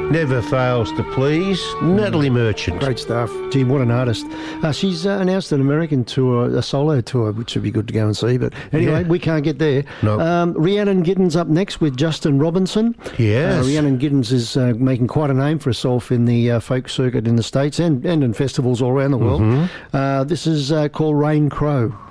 Never fails to please. Natalie Merchant. Great stuff. Gee, what an artist. She's announced an American tour, a solo tour, which would be good to go and see. But anyway, we can't get there. No. Rhiannon Giddens up next with Justin Robinson. Yes. Rhiannon Giddens is making quite a name for herself in the folk circuit in the States and in festivals all around the world. This is called Rain Crow.